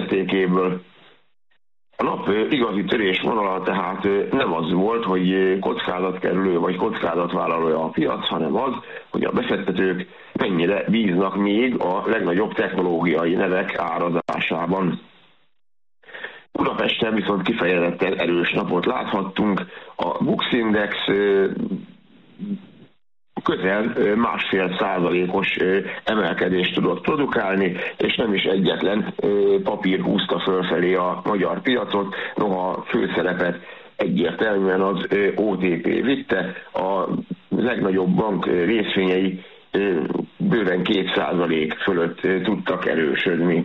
értékéből. A nap igazi törésvonala tehát nem az volt, hogy kockázatkerülő vagy kockázatvállalója a piac, hanem az, hogy a befektetők mennyire bíznak még a legnagyobb technológiai nevek árazásában. Budapesten viszont kifejezetten erős napot láthattunk. A Bux Index közel 1,5%-os emelkedést tudott produkálni, és nem is egyetlen papír húzta fölfelé a magyar piacot, noha főszerepet egyértelműen az OTP vitte, a legnagyobb bank részvényei bőven 2% fölött tudtak erősödni.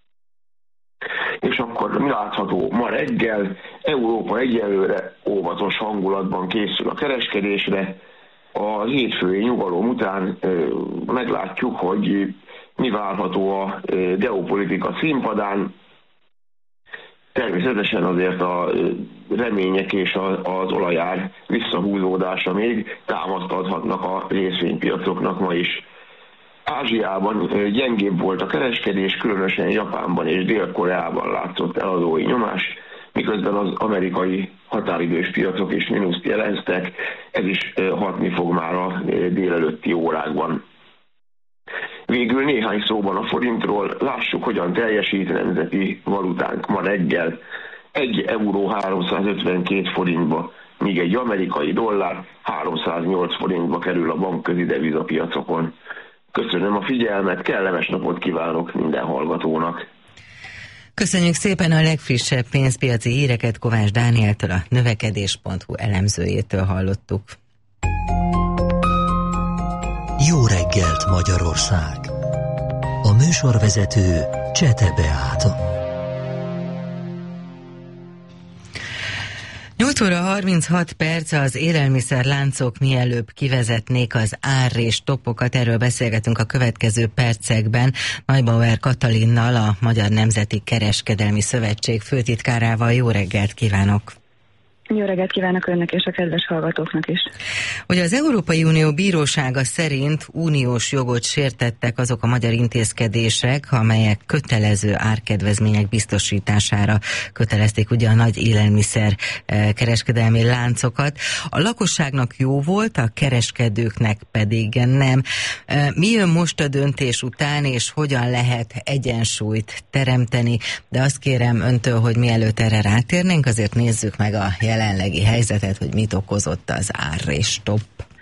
És akkor mi látható ma reggel? Európa egyelőre óvatos hangulatban készül a kereskedésre. A hétfői nyugalom után meglátjuk, hogy mi várható a geopolitika színpadán. Természetesen azért a remények és az olajár visszahúzódása még támaszt adhatnak a részvénypiacoknak ma is. Ázsiában gyengébb volt a kereskedés, különösen Japánban és Dél-Koreában látszott eladói nyomás, miközben az amerikai határidős piacok is mínuszt jeleztek, ez is hatni fog már a délelőtti órákban. Végül néhány szóban a forintról, lássuk, hogyan teljesít nemzeti valutánk ma reggel. 1 euró 352 forintba, míg egy amerikai dollár 308 forintba kerül a bankközi devizapiacokon. Köszönöm a figyelmet, kellemes napot kívánok minden hallgatónak! Köszönjük szépen, a legfrissebb pénzpiaci híreket Kovács Dánieltől, a növekedés.hu elemzőjétől hallottuk. Jó reggelt, Magyarország! A műsorvezető Csete Beáta. 8 óra 36 perc, az élelmiszerláncok mielőbb kivezetnék az árrés toppokat. Erről beszélgetünk a következő percekben Neubauer Katalinnal, a Magyar Nemzeti Kereskedelmi Szövetség főtitkárával. Jó reggelt kívánok! Jó reggelt kívánok önnek és a kedves hallgatóknak is. Ugye az Európai Unió bírósága szerint uniós jogot sértettek azok a magyar intézkedések, amelyek kötelező árkedvezmények biztosítására kötelezték ugye a nagy élelmiszer kereskedelmi láncokat. A lakosságnak jó volt, a kereskedőknek pedig nem. Mi jön most a döntés után, és hogyan lehet egyensúlyt teremteni? De azt kérem öntől, hogy mielőtt erre rátérnénk, azért nézzük meg a jelenlegi helyzetet, hogy mit okozott az árrés-topp.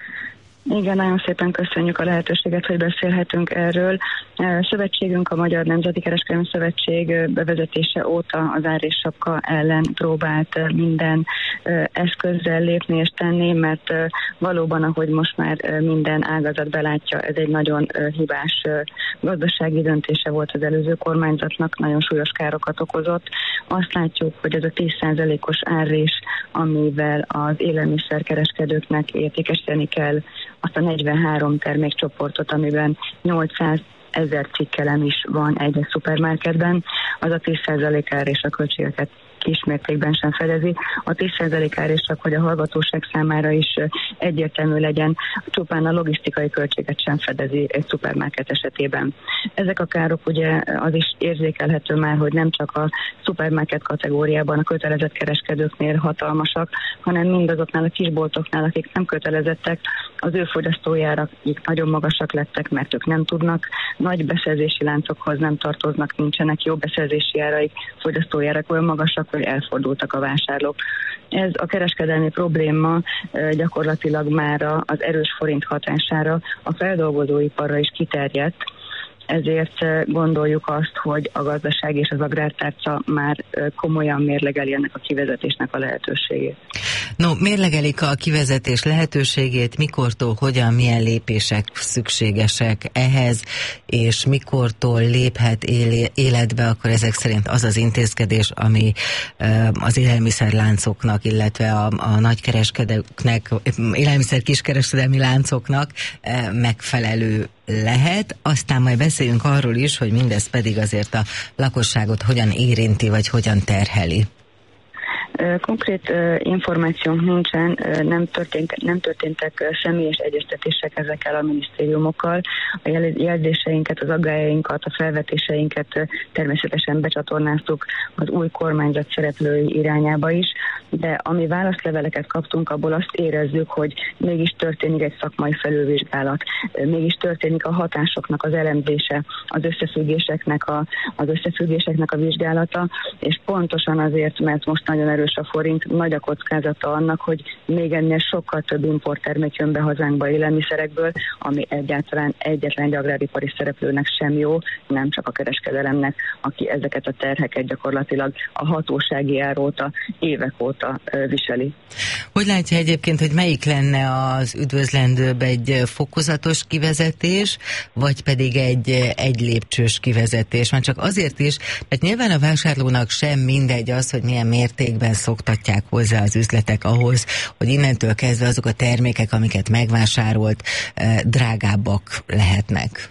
Igen, nagyon szépen köszönjük a lehetőséget, hogy beszélhetünk erről. Szövetségünk, a Magyar Nemzeti Kereskedelmi Szövetség bevezetése óta az árrés-sapka ellen próbált minden eszközzel lépni és tenni, mert valóban, ahogy most már minden ágazat belátja, ez egy nagyon hibás gazdasági döntése volt az előző kormányzatnak, nagyon súlyos károkat okozott. Azt látjuk, hogy ez a 10%-os árrés, amivel az élelmiszerkereskedőknek értékesíteni kell azt a 43 termékcsoportot, amiben 800 000 cikkelem is van egy szupermarketben, az a 10% árrés a költségeket kismértékben sem fedezi. A 10% árrés csak, hogy a hallgatóság számára is egyértelmű legyen, csupán a logisztikai költséget sem fedezi egy szupermarket esetében. Ezek a károk ugye az is érzékelhető már, hogy nem csak a szupermarket kategóriában a kötelezett kereskedőknél hatalmasak, hanem mindazoknál a kisboltoknál, akik nem kötelezettek, az ő fogyasztójárak nagyon magasak lettek, mert ők nem tudnak, nagy beszerzési láncokhoz nem tartoznak, nincsenek jó beszerzési áraik, fogyasztójárak olyan magasak, hogy elfordultak a vásárlók. Ez a kereskedelmi probléma gyakorlatilag már az erős forint hatására a feldolgozóiparra is kiterjedt, ezért gondoljuk azt, hogy a gazdaság és az agrártárca már komolyan mérlegeli ennek a kivezetésnek a lehetőségét. No, mérlegelik a kivezetés lehetőségét, mikortól, hogyan, milyen lépések szükségesek ehhez, és mikortól léphet életbe, akkor ezek szerint az az intézkedés, ami az élelmiszerláncoknak, illetve a nagykereskedőknek, élelmiszer kiskereskedelmi láncoknak megfelelő lehet. Aztán majd beszéljünk arról is, hogy mindez pedig azért a lakosságot hogyan érinti, vagy hogyan terheli. Konkrét információnk nincsen, nem történtek személyes egyeztetések ezekkel a minisztériumokkal. A jelzéseinket, az aggályainkat, a felvetéseinket természetesen becsatornáztuk az új kormányzat szereplői irányába is, de ami válaszleveleket kaptunk, abból azt érezzük, hogy mégis történik egy szakmai felülvizsgálat, mégis történik a hatásoknak az elemzése, az összefüggéseknek a vizsgálata, és pontosan azért, mert most nagyon erős a forint, nagy a kockázata annak, hogy még ennél sokkal több importtermék jön be hazánkba élelmiszerekből, ami egyáltalán egyetlen egy agráripari szereplőnek sem jó, nem csak a kereskedelemnek, aki ezeket a terheket gyakorlatilag a hatósági ár óta, évek óta viseli. Hogy látja egyébként, hogy melyik lenne az üdvözlendőbb, egy fokozatos kivezetés, vagy pedig egy lépcsős kivezetés? Már csak azért is, mert nyilván a vásárlónak sem mindegy az, hogy milyen mértékben szoktatják hozzá az üzletek ahhoz, hogy innentől kezdve azok a termékek, amiket megvásárolt, drágábbak lehetnek.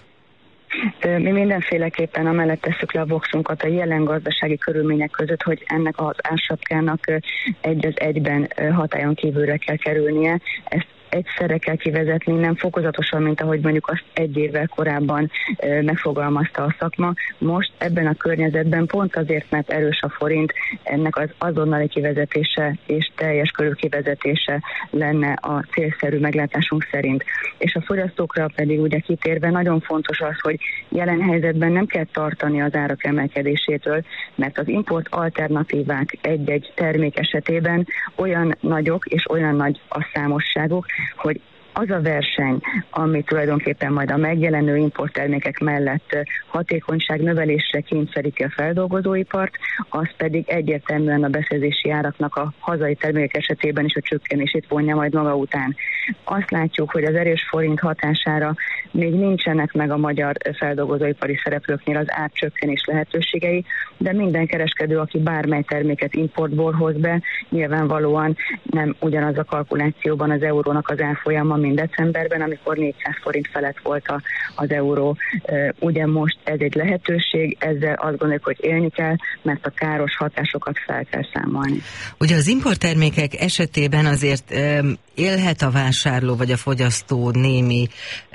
Mi mindenféleképpen amellett tesszük le a voksunkat a jelen gazdasági körülmények között, hogy ennek az ársapkának egy az egyben hatályon kívülre kell kerülnie. Ezt egyszerre kell kivezetni, nem fokozatosan, mint ahogy mondjuk azt egy évvel korábban megfogalmazta a szakma. Most ebben a környezetben pont azért, mert erős a forint, ennek az azonnali kivezetése és teljes körű kivezetése lenne a célszerű meglátásunk szerint. És a fogyasztókra pedig ugye kitérve nagyon fontos az, hogy jelen helyzetben nem kell tartani az árak emelkedésétől, mert az import alternatívák egy-egy termék esetében olyan nagyok és olyan nagy a számosságuk, hogy az a verseny, ami tulajdonképpen majd a megjelenő importtermékek mellett hatékonyság növelésre kényszeríti a feldolgozóipart, az pedig egyértelműen a beszerzési áraknak a hazai termékek esetében is a csökkenését vonja majd maga után. Azt látjuk, hogy az erős forint hatására még nincsenek meg a magyar feldolgozóipari szereplőknél az árcsökkenés lehetőségei, de minden kereskedő, aki bármely terméket importból hoz be, nyilvánvalóan nem ugyanaz a kalkulációban az eurónak az árfolyama, mint decemberben, amikor 400 forint felett volt az euró. Ugye most ez egy lehetőség, ezzel azt gondoljuk, hogy élni kell, mert a káros hatásokat fel kell számolni. Ugye az importtermékek esetében azért élhet a vásárló vagy a fogyasztó némi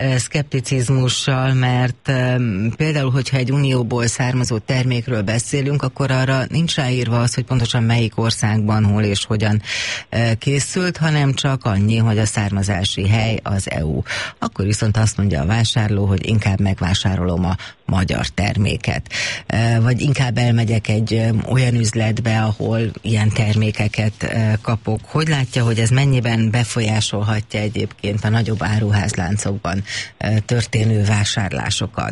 szkepticizmussal, mert például, hogyha egy unióból származó termékről beszélünk, akkor arra nincs ráírva az, hogy pontosan melyik országban, hol és hogyan készült, hanem csak annyi, hogy a származási hely az EU. Akkor viszont azt mondja a vásárló, hogy inkább megvásárolom a magyar terméket. Vagy inkább elmegyek egy olyan üzletbe, ahol ilyen termékeket kapok. Hogy látja, hogy ez mennyiben befolyásolhatja egyébként a nagyobb áruházláncokban történő vásárlásokat?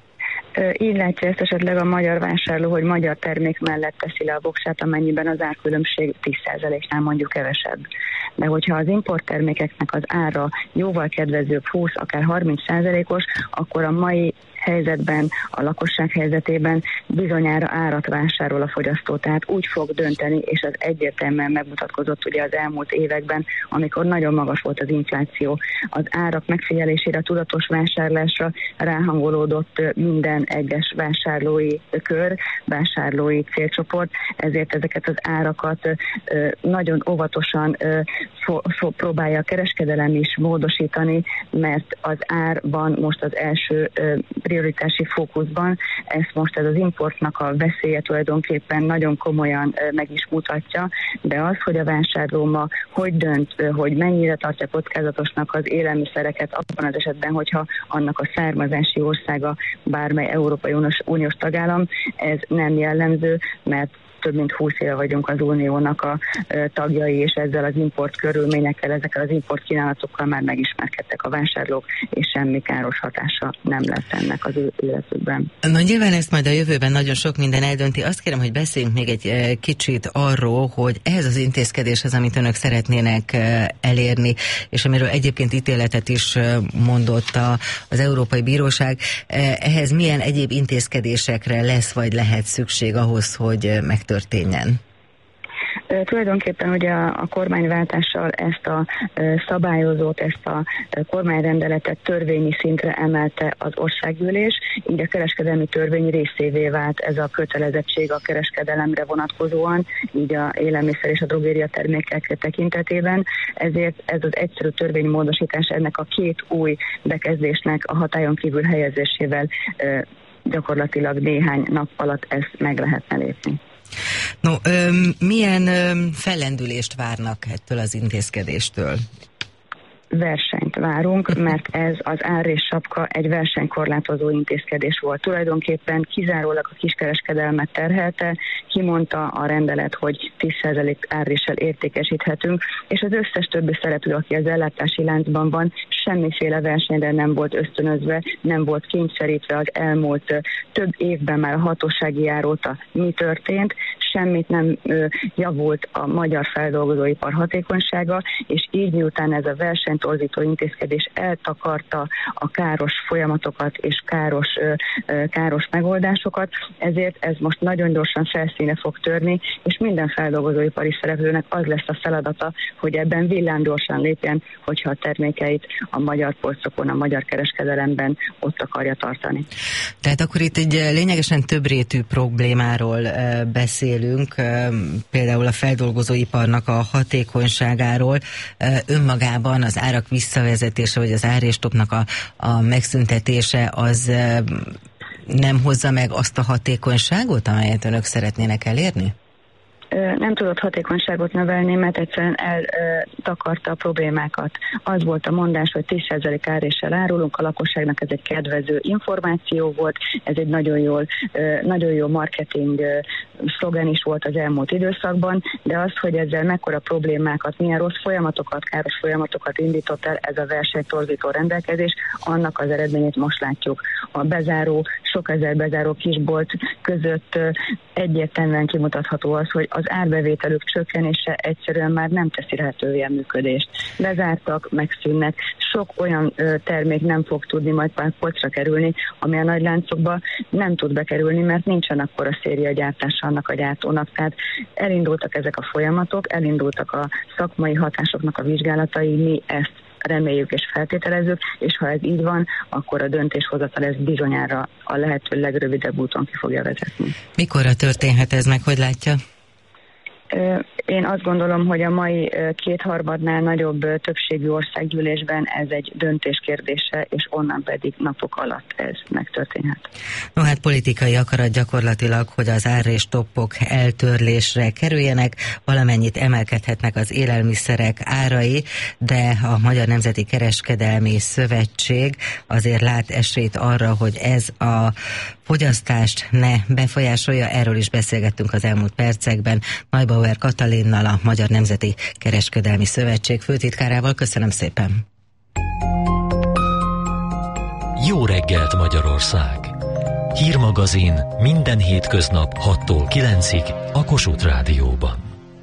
Így látja ezt esetleg a magyar vásárló, hogy magyar termék mellett teszi le a voksát, amennyiben az árkülönbség 10%-nál mondjuk kevesebb. De hogyha az importtermékeknek az ára jóval kedvezőbb, 20, akár 30%-os, akkor a mai helyzetben, a lakosság helyzetében bizonyára árat vásárol a fogyasztó, tehát úgy fog dönteni, és az egyértelműen megmutatkozott ugye az elmúlt években, amikor nagyon magas volt az infláció. Az árak megfigyelésére, tudatos vásárlásra ráhangolódott minden egyes vásárlói kör, vásárlói célcsoport, ezért ezeket az árakat nagyon óvatosan próbálja a kereskedelem is módosítani, mert az ár van most az első prioritási fókuszban, ezt most ez az importnak a veszélye tulajdonképpen nagyon komolyan meg is mutatja, de az, hogy a vásárló ma hogy dönt, hogy mennyire tartja kockázatosnak az élelmiszereket abban az esetben, hogyha annak a származási országa bármely Európai Uniós tagállam, ez nem jellemző, mert több mint 20 éve vagyunk az Uniónak a tagjai, és ezzel az import körülményekkel, ezekkel az import kínálatokkal már megismerkedtek a vásárlók, és semmi káros hatása nem lesz ennek az ő életükben. Na nyilván ezt majd a jövőben nagyon sok minden eldönti. Azt kérem, hogy beszéljünk még egy kicsit arról, hogy ehhez az intézkedéshez, amit önök szeretnének elérni, és amiről egyébként ítéletet is mondott az Európai Bíróság, ehhez milyen egyéb intézkedésekre lesz vagy lehet szükség ahhoz, hogy megtörténjen? Tulajdonképpen ugye a kormányváltással ezt a szabályozót, ezt a kormányrendeletet törvényi szintre emelte az országgyűlés, így a kereskedelmi törvény részévé vált ez a kötelezettség a kereskedelemre vonatkozóan, így a élelmiszer és a drogéria termékek tekintetében. Ezért ez az egyszerű törvénymódosítás ennek a két új bekezdésnek a hatályon kívül helyezésével gyakorlatilag néhány nap alatt ezt meg lehetne lépni. No, milyen fellendülést várnak ettől az intézkedéstől? Versenyt várunk, mert ez az árréssapka egy versenykorlátozó intézkedés volt. Tulajdonképpen kizárólag a kiskereskedelmet terhelte, kimondta a rendelet, hogy 10% árréssel értékesíthetünk, és az összes többi szereplő, aki az ellátási láncban van, semmiféle versenyre nem volt ösztönözve, nem volt kényszerítve az elmúlt több évben már a hatósági járóta mi történt, semmit nem javult a magyar feldolgozóipar hatékonysága, és így miután ez a versenytorzító intézkedés eltakarta a káros folyamatokat és káros megoldásokat, ezért ez most nagyon gyorsan felszíne fog törni, és minden feldolgozóipari szereplőnek az lesz a feladata, hogy ebben villámgyorsan lépjen, hogyha a termékeit a magyar polcokon, a magyar kereskedelemben ott akarja tartani. Tehát akkor itt egy lényegesen többrétű problémáról beszélünk, például a feldolgozóiparnak a hatékonyságáról. Önmagában az árak visszavezetése, vagy az árréstopnak a megszüntetése az nem hozza meg azt a hatékonyságot, amelyet önök szeretnének elérni? Nem tudott hatékonyságot növelni, mert egyszerűen eltakarta a problémákat. Az volt a mondás, hogy 10% árréssel árulunk, a lakosságnak ez egy kedvező információ volt, ez egy nagyon jó marketing szlogen is volt az elmúlt időszakban, de az, hogy ezzel mekkora problémákat, milyen rossz folyamatokat, káros folyamatokat indított el ez a versenytorzító rendelkezés, annak az eredményét most látjuk. A sok ezer bezáró kisbolt között egyértelműen kimutatható az, hogy az árbevételük csökkenése egyszerűen már nem teszi lehetővé a működést. Bezártak, megszűnnek, sok olyan termék nem fog tudni majd polcra kerülni, ami a nagy láncokba nem tud bekerülni, mert nincsen akkor a szériagyártása annak a gyártónak. Tehát elindultak ezek a folyamatok, elindultak a szakmai hatásoknak a vizsgálatai, mi ezt reméljük és feltételezzük, és ha ez így van, akkor a döntéshozatal ez bizonyára a lehető legrövidebb úton ki fogja vezetni. Mikorra történhet ez meg, hogy látja? Én azt gondolom, hogy a mai kétharmadnál nagyobb többségű országgyűlésben ez egy döntés kérdése, és onnan pedig napok alatt ez megtörténhet. No hát politikai akarat gyakorlatilag, hogy az árréstoppok eltörlésre kerüljenek, valamennyit emelkedhetnek az élelmiszerek árai, de a Magyar Nemzeti Kereskedelmi Szövetség azért lát esélyt arra, hogy ez a fogyasztást ne befolyásolja. Erről is beszélgettünk az elmúlt percekben Neubauer Katalinnal, a Magyar Nemzeti Kereskedelmi Szövetség főtitkárával. Köszönöm szépen! Jó reggelt Magyarország! Hírmagazin minden hétköznap 6-tól 9-ig a Kossuth Rádióban.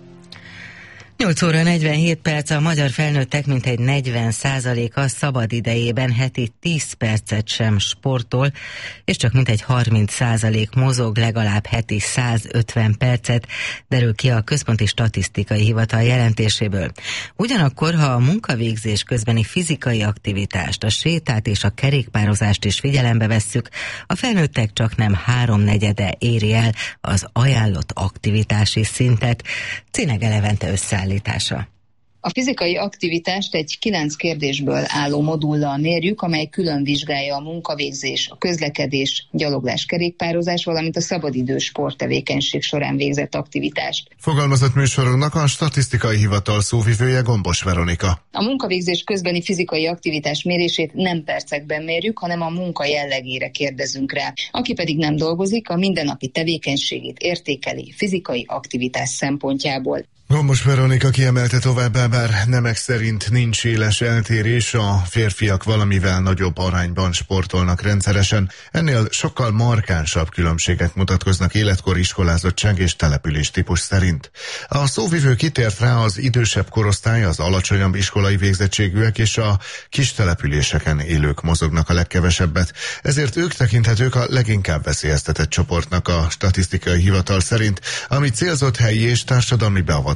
8 óra 47 perc, a magyar felnőttek mintegy 40%-a szabad idejében heti 10 percet sem sportol, és csak mintegy 30% mozog legalább heti 150 percet, derül ki a Központi Statisztikai Hivatal jelentéséből. Ugyanakkor, ha a munkavégzés közbeni fizikai aktivitást, a sétát és a kerékpározást is figyelembe vesszük, a felnőttek csaknem 3/4 éri el az ajánlott aktivitási szintet. Cinege Levente összeállítása. A fizikai aktivitást egy 9 kérdésből álló modullal mérjük, amely külön vizsgálja a munkavégzés, a közlekedés, gyaloglás, kerékpározás, valamint a szabadidős sporttevékenység során végzett aktivitást. Fogalmazott műsorunknak a Statisztikai Hivatal szóvivője Gombos Veronika. A munkavégzés közbeni fizikai aktivitás mérését nem percekben mérjük, hanem a munka jellegére kérdezünk rá. Aki pedig nem dolgozik, a mindennapi tevékenységét értékeli fizikai aktivitás szempontjából. Gombos Veronika kiemelte továbbá, bár nemek szerint nincs éles eltérés, a férfiak valamivel nagyobb arányban sportolnak rendszeresen. Ennél sokkal markánsabb különbségek mutatkoznak életkor, iskolázottság és település típus szerint. A szóvivő kitért rá, az idősebb korosztály, az alacsonyabb iskolai végzettségűek és a kis településeken élők mozognak a legkevesebbet. Ezért ők tekinthetők a leginkább veszélyeztetett csoportnak a Statisztikai Hivatal szerint, ami célzott helyi és társadalmi beavatkozást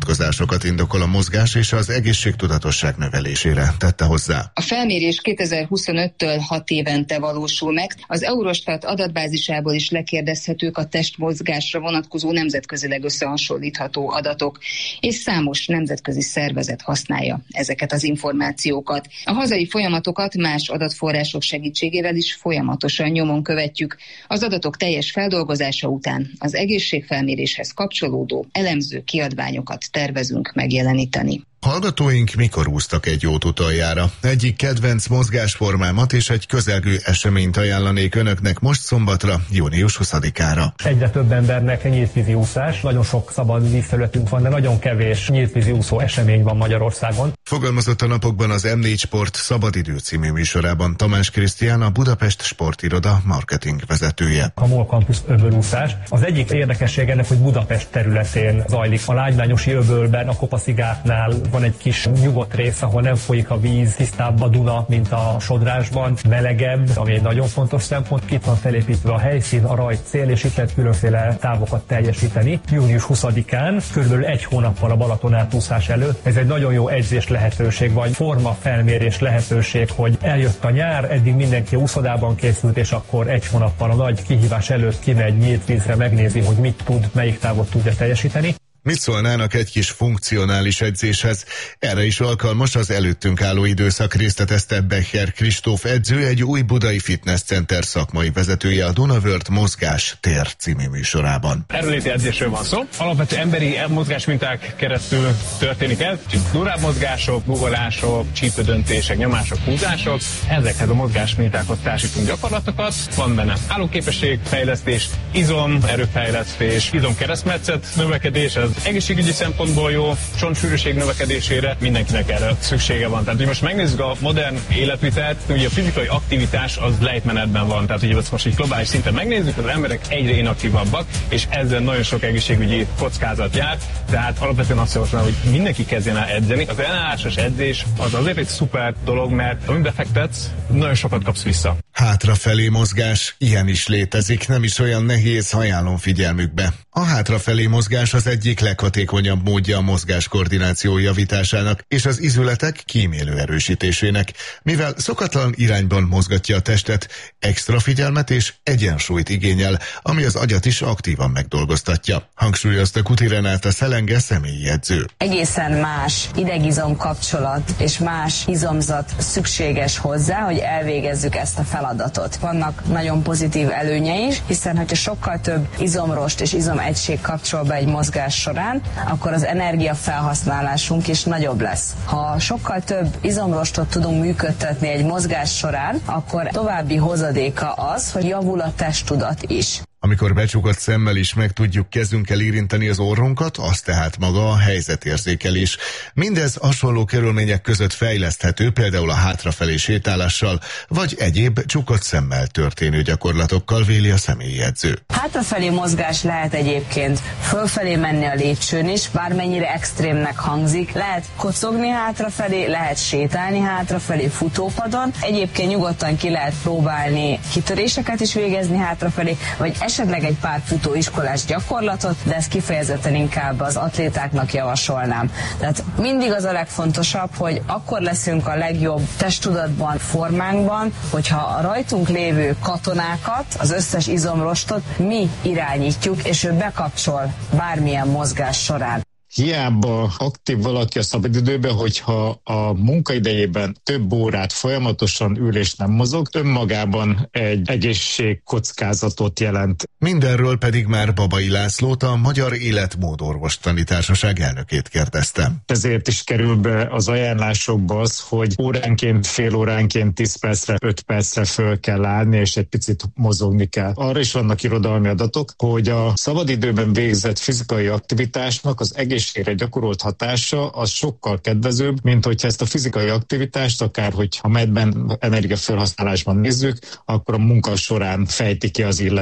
beavatkozásokat indokol a mozgás és az egészségtudatosság növelésére, tette hozzá. A felmérés 2025-től 6 évente valósul meg. Az Eurostat adatbázisából is lekérdezhetők a testmozgásra vonatkozó nemzetközileg összehasonlítható adatok, és számos nemzetközi szervezet használja ezeket az információkat. A hazai folyamatokat más adatforrások segítségével is folyamatosan nyomon követjük. Az adatok teljes feldolgozása után az egészségfelméréshez kapcsolódó elemző kiadványokat tervezünk megjeleníteni. Hallgatóink mikor úsztak egy jót utoljára? Egyik kedvenc mozgásformámat és egy közelgő eseményt ajánlanék önöknek most szombatra, június 20-ára. Egyre több embernek nyíltvízi úszás, nagyon sok szabad vízterületünk van, de nagyon kevés nyíltvízi úszó esemény van Magyarországon. Fogalmazott a napokban az M4 Sport Szabadidő című műsorában Tamás Krisztián, a Budapest Sportiroda marketing vezetője. A MOL Campus öbölúszás. Az egyik érdekesség ennek, hogy Budapest területén zajlik. A Lágymányosi öbölben, a Kopaszigátnál van egy kis nyugodt rész, ahol nem folyik a víz, tisztább a Duna, mint a Sodrásban, melegebb, ami egy nagyon fontos szempont. Itt van felépítve a helyszín, a rajt cél, és itt lehet különféle távokat teljesíteni. Június 20-án, körülbelül egy hónappal a Balaton átúszás előtt. Ez egy nagyon jó edzés lehetőség, vagy forma felmérés lehetőség, hogy eljött a nyár, eddig mindenki úszodában készült, és akkor egy hónappal a nagy kihívás előtt kimegy nyílt vízre, megnézi, hogy mit tud, melyik távot tudja teljesíteni. Mit szólnának egy kis funkcionális edzéshez? Erre is alkalmas az előttünk álló időszak, részletezte Becher Kristóf edző, egy új budai fitness center szakmai vezetője a Dunaworld Mozgás tér című műsorában. Erőléti edzésről van szó. Alapvető emberi mozgásminták keresztül történik ez. Durább mozgások, guggolások, csípődöntések, nyomások, húzások. Ezekhez a mozgásmintákhoz társítunk gyakorlatokat. Van benne állóképesség, fejlesztés, izom, erőfejlesztés, izomkeresztmetszet növekedés, ez egészségügyi szempontból jó, csontsűrűség növekedésére mindenkinek erre szüksége van. Tehát, hogy most megnézzük a modern életvitelt, ugye a fizikai aktivitás az lejtmenetben van. Tehát, hogy ezt most így globális szinten megnézzük, az emberek egyre inaktívabbak, és ezzel nagyon sok egészségügyi kockázat jár. Tehát alapvetően azt javaslom, hogy mindenki kezdjen el edzeni. Az ellenállásos edzés az azért egy szuper dolog, mert amit befektetsz, nagyon sokat kapsz vissza. Hátrafelé mozgás, ilyen is létezik, nem is olyan nehéz, ajánlom figyelmükbe. A hátrafelé mozgás az egyik leghatékonyabb módja a mozgás koordináció javításának és az izületek kímélő erősítésének, mivel szokatlan irányban mozgatja a testet, extra figyelmet és egyensúlyt igényel, ami az agyat is aktívan megdolgoztatja, hangsúlyozta Kuti Renáta Szelenge személyi edző. Egészen más idegizom kapcsolat és más izomzat szükséges hozzá, hogy elvégezzük ezt a feladatot. Vannak nagyon pozitív előnyei is, hiszen hogyha sokkal több izomrost és izomegység kapcsol be egy mozgás során, akkor az energiafelhasználásunk is nagyobb lesz. Ha sokkal több izomrostot tudunk működtetni egy mozgás során, akkor további hozadéka az, hogy javul a testtudat is. Amikor becsukott szemmel is meg tudjuk kezünkkel érinteni az orrunkat, az tehát maga a helyzetérzékelés. Mindez hasonló körülmények között fejleszthető, például a hátrafelé sétálással, vagy egyéb csukott szemmel történő gyakorlatokkal, véli a személyi edző. Hátrafelé mozgás lehet egyébként fölfelé menni a lépcsőn is, bármennyire extrémnek hangzik. Lehet kocogni hátrafelé, lehet sétálni hátrafelé futópadon. Egyébként nyugodtan ki lehet próbálni kitöréseket is végezni hátrafelé, vagy esetleg egy pár futóiskolás gyakorlatot, de ezt kifejezetten inkább az atlétáknak javasolnám. Tehát mindig az a legfontosabb, hogy akkor leszünk a legjobb testtudatban, formánkban, hogyha a rajtunk lévő katonákat, az összes izomrostot mi irányítjuk, és ő bekapcsol bármilyen mozgás során. Hiába aktív valaki a szabadidőben, hogyha a munkaidejében több órát folyamatosan ül és nem mozog, önmagában egy egészségkockázatot jelent. Mindenről pedig már Babai Lászlót, a Magyar Életmódorvostani Társaság elnökét kérdeztem. Ezért is kerül be az ajánlásokba az, hogy óránként, fél óránként 10 percre, 5 percre föl kell állni, és egy picit mozogni kell. Arra is vannak irodalmi adatok, hogy a szabadidőben végzett fizikai aktivitásnak az egészségre gyakorolt hatása az sokkal kedvezőbb, mint hogyha ezt a fizikai aktivitást, akár hogyha medben energiafelhasználásban nézzük, akkor a munka során fejti ki az illetőt.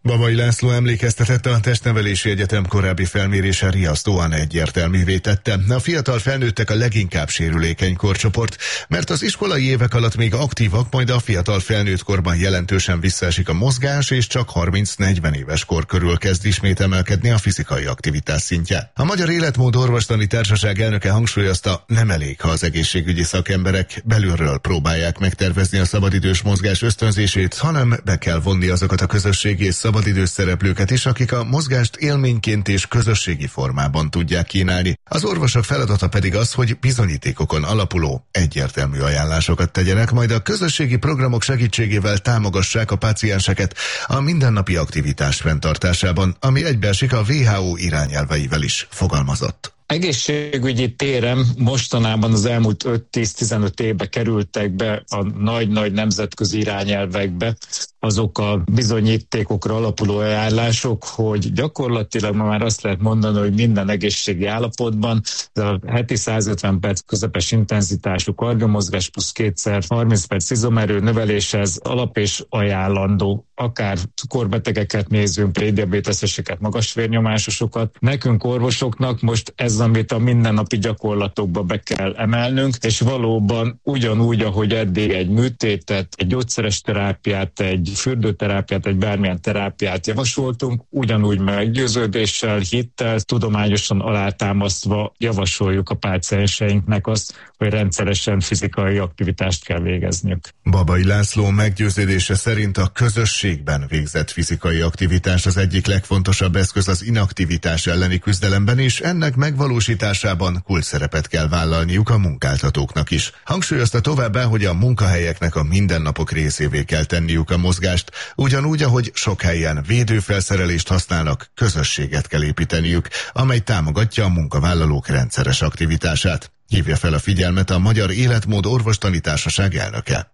Babai László emlékeztetett, a Testnevelési Egyetem korábbi felmérése riasztóan egyértelművé tette. A fiatal felnőttek a leginkább sérülékeny korcsoport, mert az iskolai évek alatt még aktívak, majd a fiatal felnőtt korban jelentősen visszaesik a mozgás, és csak 30-40 éves kor körül kezd ismét emelkedni a fizikai aktivitás szintje. A Magyar Életmód Orvostani Társaság elnöke hangsúlyozta, nem elég, ha az egészségügyi szakemberek belülről próbálják megtervezni a szabadidős mozgás ösztönzését, hanem be kell vonni azokat a közösségi és szabadidős szereplőket is, akik a mozgást élményként és közösségi formában tudják kínálni. Az orvosok feladata pedig az, hogy bizonyítékokon alapuló, egyértelmű ajánlásokat tegyenek, majd a közösségi programok segítségével támogassák a pácienseket a mindennapi aktivitás fenntartásában, ami egybeesik a WHO irányelveivel is, fogalmazott. Egészségügyi téren mostanában az elmúlt 5-10-15 évbe kerültek be a nagy-nagy nemzetközi irányelvekbe azok a bizonyítékokra alapuló ajánlások, hogy gyakorlatilag ma már azt lehet mondani, hogy minden egészségi állapotban a heti 150 perc közepes intenzitású kardiomozgás plusz 2x30 perc izomerő növeléshez alap és ajánlandó, akár cukorbetegeket nézünk, prédiabéteszeseket, magasvérnyomásosokat. Nekünk orvosoknak most ez, amit a mindennapi gyakorlatokba be kell emelnünk, és valóban ugyanúgy, ahogy eddig egy műtétet, egy gyógyszeres terápiát, egy fürdőterápiát, egy bármilyen terápiát javasoltunk, ugyanúgy meggyőződéssel, hittel, tudományosan alátámasztva javasoljuk a pácienseinknek azt, hogy rendszeresen fizikai aktivitást kell végezniük. Babai László meggyőződése szerint a közösségben végzett fizikai aktivitás az egyik legfontosabb eszköz az inaktivitás elleni küzdelemben, és ennek megvalósításában kulcsszerepet kell vállalniuk a munkáltatóknak is. Hangsúlyozta továbbá, hogy a munkahelyeknek a mindennapok részévé kell tenniük a mozgást, ugyanúgy, ahogy sok helyen védőfelszerelést használnak, közösséget kell építeniük, amely támogatja a munkavállalók rendszeres aktivitását. Hívja fel a figyelmet a Magyar Életmód Orvostani Társaság elnöke.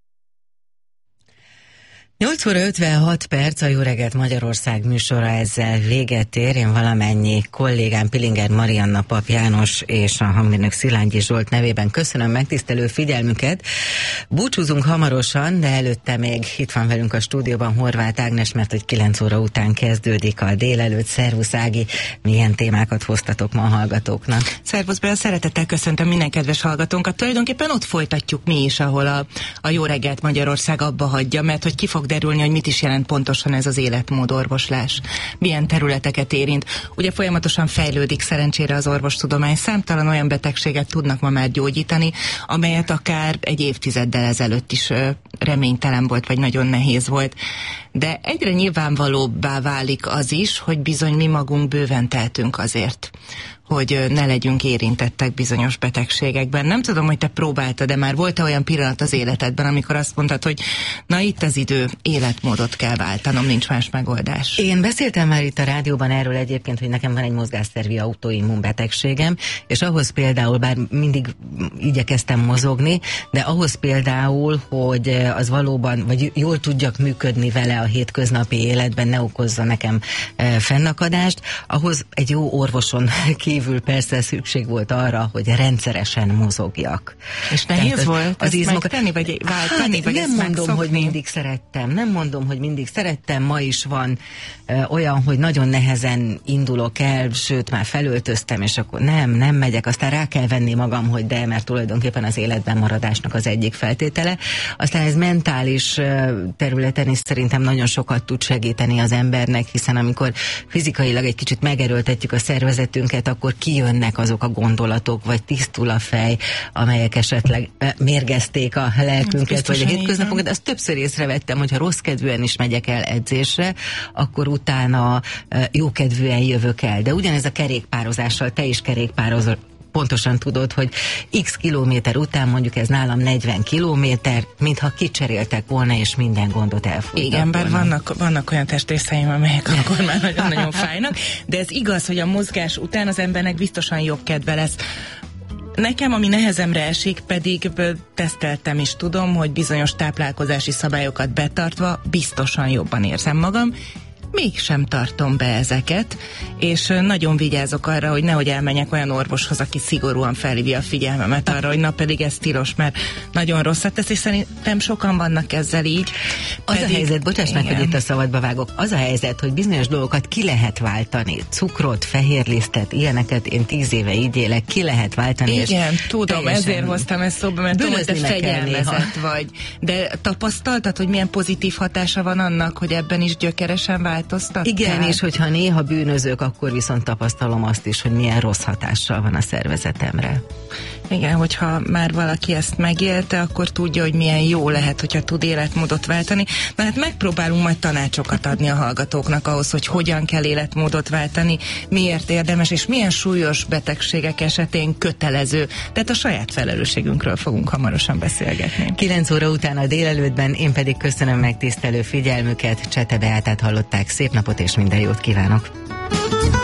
8 óra 56 perc, a Jó reggelt Magyarország műsora ezzel véget ér. Én valamennyi kollégám, Pilinger Marianna, Pap János és a hangmérnök Szilágyi Zsolt nevében köszönöm megtisztelő figyelmüket. Búcsúzunk hamarosan, de előtte még itt van velünk a stúdióban Horváth Ágnes, mert hogy 9 óra után kezdődik a délelőtt. Szervusz Ági, milyen témákat hoztatok ma a hallgatóknak? Szervusz Bea, szeretettel köszöntöm minden kedves hallgatónkat. Tulajdonképpen ott folytatjuk mi is, ahol a Jó reggelt Magyarország abba hagyja, mert hogy ki fog derülni, hogy mit is jelent pontosan ez az életmódorvoslás. Milyen területeket érint. Ugye folyamatosan fejlődik szerencsére az orvostudomány, számtalan olyan betegséget tudnak ma már gyógyítani, amelyet akár egy évtizeddel ezelőtt is reménytelen volt, vagy nagyon nehéz volt. De egyre nyilvánvalóbbá válik az is, hogy bizony mi magunk bőven tehetünk azért, hogy ne legyünk érintettek bizonyos betegségekben. Nem tudom, hogy te próbáltad, de már volt olyan pillanat az életedben, amikor azt mondtad, hogy na itt az idő, életmódot kell váltanom, nincs más megoldás. Én beszéltem már itt a rádióban erről egyébként, hogy nekem van egy mozgásszervi autoimmun betegségem, és ahhoz például, bár mindig igyekeztem mozogni, de ahhoz például, hogy az valóban, vagy jól tudjak működni vele a hétköznapi életben, ne okozza nekem fennakadást, ahhoz egy jó orvoson kívül persze szükség volt arra, hogy rendszeresen mozogjak. És nehéz volt az ezt megtenni, vagy váltani, vagy nem mondom, hogy mindig szerettem, ma is van olyan, hogy nagyon nehezen indulok el, sőt már felöltöztem, és akkor nem megyek, aztán rá kell venni magam, hogy de, mert tulajdonképpen az életben maradásnak az egyik feltétele. Aztán ez mentális területen is szerintem nagyon sokat tud segíteni az embernek, hiszen amikor fizikailag egy kicsit megerőltetjük a szervezetünket, akkor kijönnek azok a gondolatok, vagy tisztul a fej, amelyek esetleg mérgezték a lelkünket, vagy a hétköznapokat. Azt többször észrevettem, hogy ha rossz kedvűen is megyek el edzésre, akkor utána jókedvűen jövök el. De ugyanez a kerékpározással, te is kerékpározol, pontosan tudod, hogy x kilométer után, mondjuk ez nálam 40 kilométer, mintha kicseréltek volna, és minden gondot elfújtak. Igen, bár vannak olyan testrészeim, amelyek akkor már nagyon-nagyon fájnak, de ez igaz, hogy a mozgás után az embernek biztosan jobb kedve lesz. Nekem, ami nehezemre esik, pedig teszteltem is tudom, hogy bizonyos táplálkozási szabályokat betartva biztosan jobban érzem magam, mégsem tartom be ezeket, és nagyon vigyázok arra, hogy nehogy elmenjek olyan orvoshoz, aki szigorúan felhívja a figyelmemet arra, hogy na pedig ez tilos, mert nagyon rosszat tesz, és szerintem sokan vannak ezzel így. Az a helyzet, bocsáss meg, hogy itt a szabadba vágok, az a helyzet, hogy bizonyos dolgokat ki lehet váltani. Cukrot, fehérlisztet, ilyeneket én 10 éve így élek, ki lehet váltani. Igen, tudom, ezért hoztam ezt szóba, mert tudom, hogy te fegyelmezett vagy. De tapasztaltad, hogy milyen pozitív hatása van annak, hogy ebben is gyökeresen változtat? Igen, és hogyha néha bűnözők, akkor viszont tapasztalom azt is, hogy milyen rossz hatással van a szervezetemre. Igen, hogyha már valaki ezt megélte, akkor tudja, hogy milyen jó lehet, hogyha tud életmódot váltani. Na hát megpróbálunk majd tanácsokat adni a hallgatóknak ahhoz, hogy hogyan kell életmódot váltani, miért érdemes, és milyen súlyos betegségek esetén kötelező. Tehát a saját felelősségünkről fogunk hamarosan beszélgetni. 9 óra után a délelőttben, én pedig köszönöm megtisztelő figyelmüket. Csete Beátát hallották, szép napot és minden jót kívánok!